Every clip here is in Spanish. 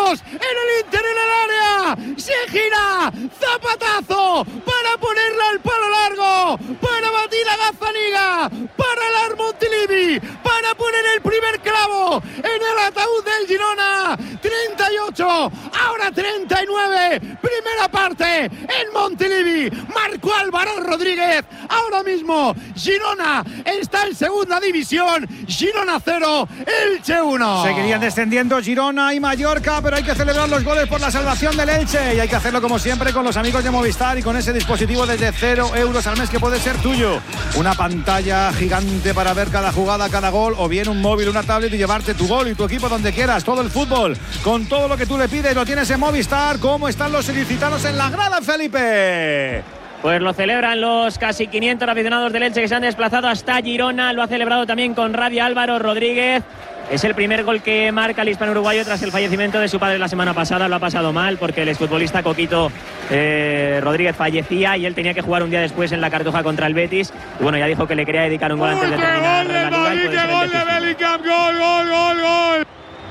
2 en el Inter en el área. Se gira, zapatazo para ponerla al palo largo, para batir a Gazzaniga, para el Montilivi, para poner el primer clavo en el ataúd del Girona. 38, ahora 39, primera parte en Montilivi. Marcó Álvaro Rodríguez. Ahora mismo Girona está en segunda división. Girona 0, Elche 1. Seguirían descendiendo Girona y Mallorca, pero hay que celebrar los goles por la salvación del Elche y hay que hacerlo como siempre con los amigos de Movistar y con ese dispositivo desde 0 euros al mes que puede ser tuyo. Una pantalla gigante para ver cada jugada, cada gol, o bien un móvil, una tablet y llevarte tu gol y tu equipo donde quieras. Todo el fútbol con todo lo que tú le pides lo tienes en Movistar. ¿Cómo están los ilicitanos en la grada, Felipe? Pues lo celebran los casi 500 aficionados del Elche que se han desplazado hasta Girona. Lo ha celebrado también con rabia Álvaro Rodríguez. Es el primer gol que marca el hispano-uruguayo tras el fallecimiento de su padre la semana pasada. Lo ha pasado mal porque el exfutbolista Coquito Rodríguez fallecía y él tenía que jugar un día después en la Cartuja contra el Betis. Y bueno, ya dijo que le quería dedicar un gol antes de terminar la Liga. ¡Qué gol de Bellingham! ¡Gol!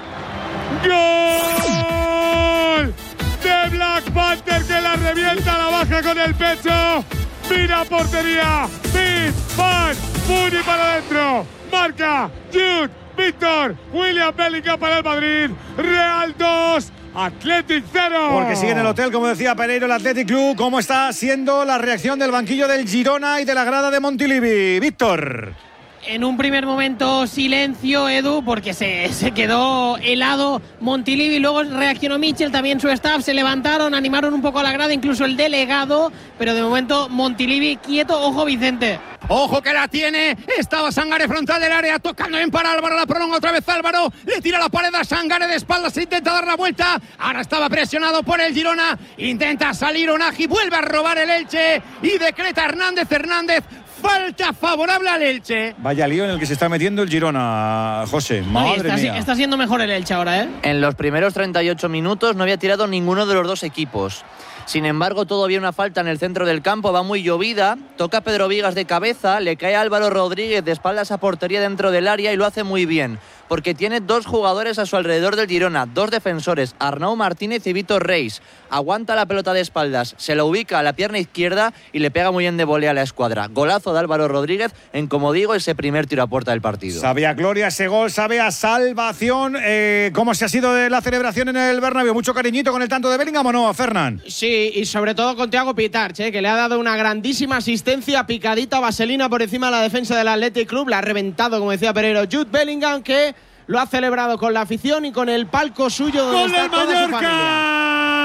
¡Gol! De Black Panther que la revienta, la baja con el pecho. Mira portería. Big Fan Muni para adentro. Marca Jude Víctor William Bellingham para el Madrid. Real 2, Athletic 0. Porque sigue en el hotel, como decía Pereiro, el Athletic Club. ¿Cómo está siendo la reacción del banquillo del Girona y de la grada de Montilivi? Víctor. En un primer momento silencio, Edu, porque se quedó helado Montilivi. Luego reaccionó Michel, también su staff, se levantaron, animaron un poco a la grada, incluso el delegado. Pero de momento Montilivi quieto. Ojo, Vicente. Ojo que la tiene, estaba Sangare frontal del área, tocando bien para Álvaro, la prolonga otra vez Álvaro, le tira la pared a Sangare de espaldas, se intenta dar la vuelta, ahora estaba presionado por el Girona, intenta salir Onagi, vuelve a robar el Elche y decreta Hernández, falta favorable al Elche. Vaya lío en el que se está metiendo el Girona, José, madre mía. Está siendo mejor el Elche ahora, ¿eh? En los primeros 38 minutos no había tirado ninguno de los dos equipos. Sin embargo, todavía una falta en el centro del campo, va muy llovida, toca Pedro Vigas de cabeza, le cae a Álvaro Rodríguez de espaldas a portería dentro del área y lo hace muy bien, porque tiene dos jugadores a su alrededor del Girona, dos defensores, Arnau Martínez y Víctor Reis. Aguanta la pelota de espaldas, se la ubica a la pierna izquierda y le pega muy bien de volea a la escuadra. Golazo de Álvaro Rodríguez en, como digo, ese primer tiro a puerta del partido. Sabe a gloria ese gol, sabe a salvación. ¿Cómo se ha sido de la celebración en el Bernabéu? ¿Mucho cariñito con el tanto de Bellingham o no, Fernán? Sí, y sobre todo con Thiago Pitarch, que le ha dado una grandísima asistencia, picadita vaselina por encima de la defensa del Athletic Club. La ha reventado, como decía Pereiro, Jude Bellingham, que lo ha celebrado con la afición y con el palco suyo donde está toda su familia.